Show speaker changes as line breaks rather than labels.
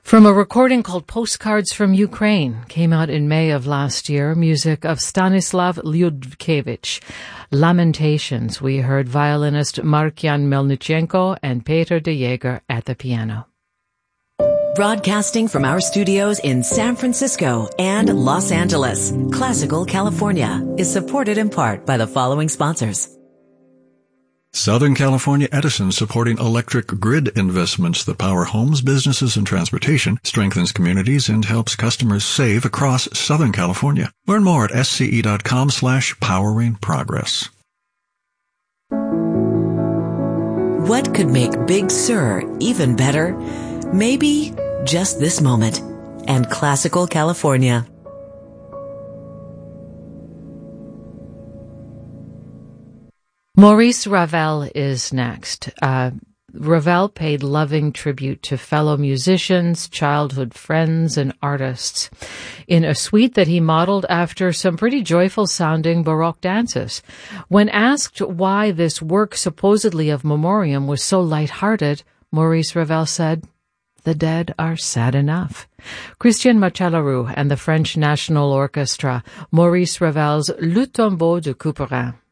From a recording called Postcards from Ukraine, came out in May of last year, music of Stanislav Lyudkevich. Lamentations, we heard violinist Markian Melnichenko and Peter de Jager at the piano.
Broadcasting from our studios in San Francisco and Los Angeles, Classical California is supported in part by the following sponsors.
Southern California Edison, supporting electric grid investments that power homes, businesses, and transportation, strengthens communities, and helps customers save across Southern California. Learn more at sce.com/poweringprogress.
What could make Big Sur even better? Maybe just this moment. And Classical California.
Maurice Ravel is next. Ravel paid loving tribute to fellow musicians, childhood friends, and artists in a suite that he modeled after some pretty joyful-sounding Baroque dances. When asked why this work supposedly of memoriam was so light-hearted, Maurice Ravel said, "The dead are sad enough." Christian Macellaro and the French National Orchestra, Maurice Ravel's Le Tombeau de Couperin.